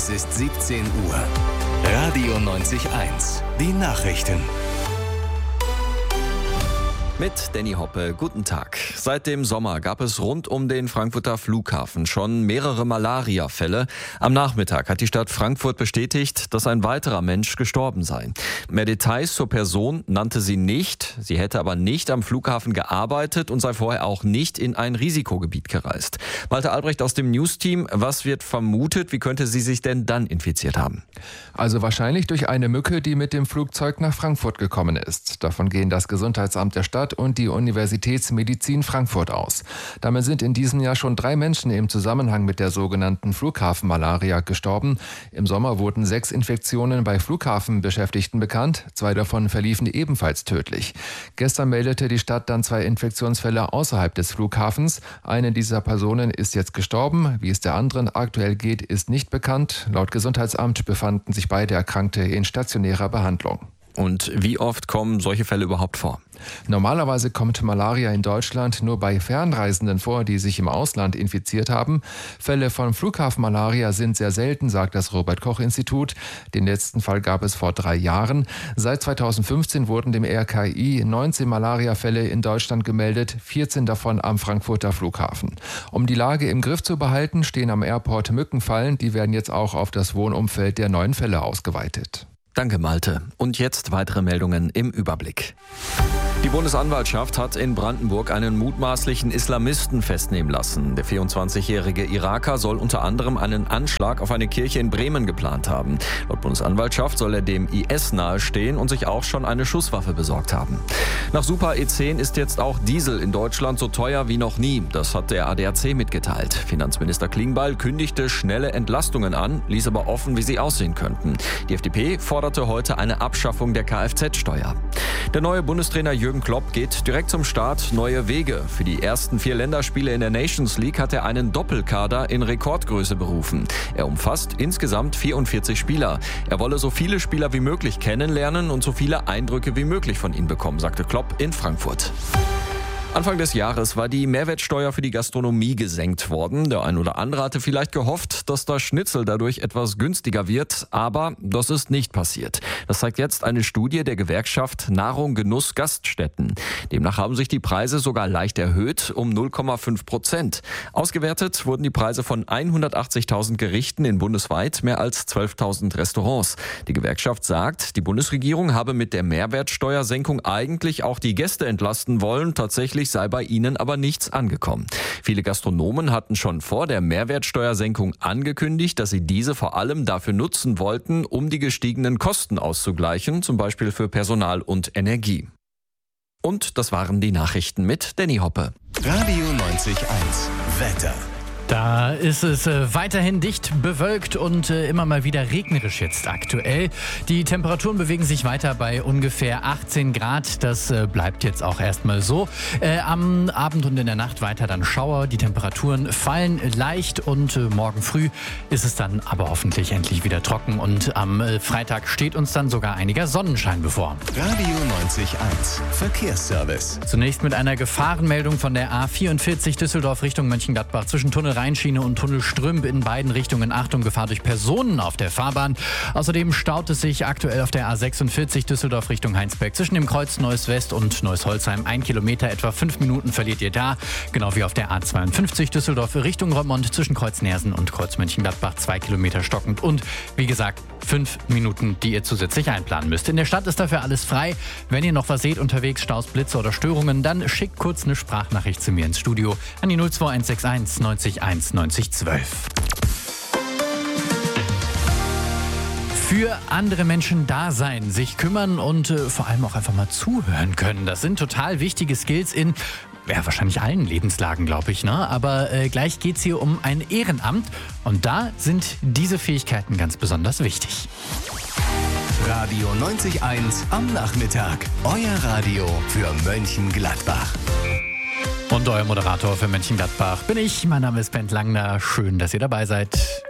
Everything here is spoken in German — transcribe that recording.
Es ist 17 Uhr. Radio 90.1. Die Nachrichten. Mit Danny Hoppe, guten Tag. Seit dem Sommer gab es rund um den Frankfurter Flughafen schon mehrere Malaria-Fälle. Am Nachmittag hat die Stadt Frankfurt bestätigt, dass ein weiterer Mensch gestorben sei. Mehr Details zur Person nannte sie nicht. Sie hätte aber nicht am Flughafen gearbeitet und sei vorher auch nicht in ein Risikogebiet gereist. Malte Albrecht aus dem News-Team, was wird vermutet? Wie könnte sie sich denn dann infiziert haben? Also wahrscheinlich durch eine Mücke, die mit dem Flugzeug nach Frankfurt gekommen ist. Davon gehen das Gesundheitsamt der Stadt und die Universitätsmedizin Frankfurt aus. Damit sind in diesem Jahr schon 3 Menschen im Zusammenhang mit der sogenannten Flughafenmalaria gestorben. Im Sommer wurden 6 Infektionen bei Flughafenbeschäftigten bekannt. 2 davon verliefen ebenfalls tödlich. Gestern meldete die Stadt dann 2 Infektionsfälle außerhalb des Flughafens. Eine dieser Personen ist jetzt gestorben. Wie es der anderen aktuell geht, ist nicht bekannt. Laut Gesundheitsamt befanden sich beide Erkrankte in stationärer Behandlung. Und wie oft kommen solche Fälle überhaupt vor? Normalerweise kommt Malaria in Deutschland nur bei Fernreisenden vor, die sich im Ausland infiziert haben. Fälle von Flughafenmalaria sind sehr selten, sagt das Robert-Koch-Institut. Den letzten Fall gab es vor 3 Jahren. Seit 2015 wurden dem RKI 19 Malariafälle in Deutschland gemeldet, 14 davon am Frankfurter Flughafen. Um die Lage im Griff zu behalten, stehen am Airport Mückenfallen. Die werden jetzt auch auf das Wohnumfeld der neuen Fälle ausgeweitet. Danke, Malte. Und jetzt weitere Meldungen im Überblick. Die Bundesanwaltschaft hat in Brandenburg einen mutmaßlichen Islamisten festnehmen lassen. Der 24-jährige Iraker soll unter anderem einen Anschlag auf eine Kirche in Bremen geplant haben. Laut Bundesanwaltschaft soll er dem IS nahestehen und sich auch schon eine Schusswaffe besorgt haben. Nach Super E10 ist jetzt auch Diesel in Deutschland so teuer wie noch nie. Das hat der ADAC mitgeteilt. Finanzminister Klingbeil kündigte schnelle Entlastungen an, ließ aber offen, wie sie aussehen könnten. Die FDP forderte heute eine Abschaffung der Kfz-Steuer. Der neue Bundestrainer Jürgen Klopp geht direkt zum Start neue Wege. Für die ersten 4 Länderspiele in der Nations League hat er einen Doppelkader in Rekordgröße berufen. Er umfasst insgesamt 44 Spieler. Er wolle so viele Spieler wie möglich kennenlernen und so viele Eindrücke wie möglich von ihnen bekommen, sagte Klopp in Frankfurt. Anfang des Jahres war die Mehrwertsteuer für die Gastronomie gesenkt worden. Der ein oder andere hatte vielleicht gehofft, dass das Schnitzel dadurch etwas günstiger wird, aber das ist nicht passiert. Das zeigt jetzt eine Studie der Gewerkschaft Nahrung, Genuss, Gaststätten. Demnach haben sich die Preise sogar leicht erhöht, um 0,5%. Ausgewertet wurden die Preise von 180.000 Gerichten in bundesweit mehr als 12.000 Restaurants. Die Gewerkschaft sagt, die Bundesregierung habe mit der Mehrwertsteuersenkung eigentlich auch die Gäste entlasten wollen. Tatsächlich sei bei ihnen aber nichts angekommen. Viele Gastronomen hatten schon vor der Mehrwertsteuersenkung angekündigt, dass sie diese vor allem dafür nutzen wollten, um die gestiegenen Kosten auszugleichen, zum Beispiel für Personal und Energie. Und das waren die Nachrichten mit Danny Hoppe. Radio 90.1. Wetter. Da ist es weiterhin dicht bewölkt und immer mal wieder regnerisch jetzt aktuell. Die Temperaturen bewegen sich weiter bei ungefähr 18 Grad. Das bleibt jetzt auch erstmal so. Am Abend und in der Nacht weiter dann Schauer. Die Temperaturen fallen leicht und morgen früh ist es dann aber hoffentlich endlich wieder trocken. Und am Freitag steht uns dann sogar einiger Sonnenschein bevor. Radio 90.1. Verkehrsservice. Zunächst mit einer Gefahrenmeldung von der A44 Düsseldorf Richtung Mönchengladbach zwischen Tunnel Rheinschiene und Tunnel Strümp in beiden Richtungen. Achtung, Gefahr durch Personen auf der Fahrbahn. Außerdem staut es sich aktuell auf der A46 Düsseldorf Richtung Heinsberg zwischen dem Kreuz Neuss West und Neuss Holzheim. 1 Kilometer, etwa 5 Minuten verliert ihr da. Genau wie auf der A52 Düsseldorf Richtung Roermond zwischen Kreuz Neersen und Kreuz Mönchengladbach 2 Kilometer stockend. Und wie gesagt, 5 Minuten, die ihr zusätzlich einplanen müsst. In der Stadt ist dafür alles frei. Wenn ihr noch was seht unterwegs, Staus, Blitze oder Störungen, dann schickt kurz eine Sprachnachricht zu mir ins Studio an die 02161 90 1 90 12. Für andere Menschen da sein, sich kümmern und vor allem auch einfach mal zuhören können. Das sind total wichtige Skills in wahrscheinlich allen Lebenslagen, glaube ich, ne? Aber gleich geht es hier um ein Ehrenamt und da sind diese Fähigkeiten ganz besonders wichtig. Radio 90.1 am Nachmittag. Euer Radio für Mönchengladbach. Und euer Moderator für Mönchengladbach bin ich. Mein Name ist Bent Langner. Schön, dass ihr dabei seid.